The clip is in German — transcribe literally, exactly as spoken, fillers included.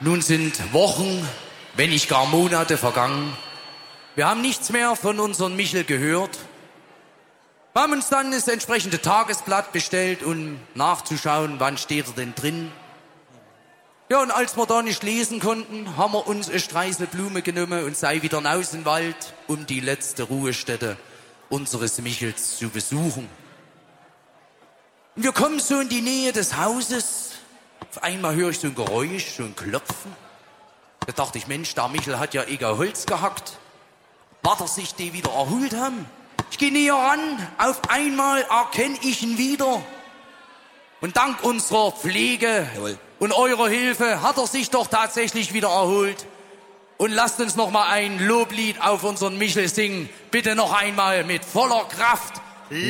Nun sind Wochen, wenn nicht gar Monate vergangen. Wir haben nichts mehr von unserem Michel gehört. Wir haben uns dann das entsprechende Tagesblatt bestellt, um nachzuschauen, wann steht er denn drin. Ja, und als wir da nicht lesen konnten, haben wir uns eine Streiselblume genommen und sei wieder raus in den Wald, um die letzte Ruhestätte unseres Michels zu besuchen. Und wir kommen so in die Nähe des Hauses. Auf einmal höre ich so ein Geräusch, so ein Klopfen. Da dachte ich, Mensch, der Michel hat ja eher Holz gehackt. Wird er sich die wieder erholt haben? Ich gehe näher ran, auf einmal erkenne ich ihn wieder. Und dank unserer Pflege Jawohl. Und eurer Hilfe hat er sich doch tatsächlich wieder erholt. Und lasst uns noch mal ein Loblied auf unseren Michel singen. Bitte noch einmal mit voller Kraft.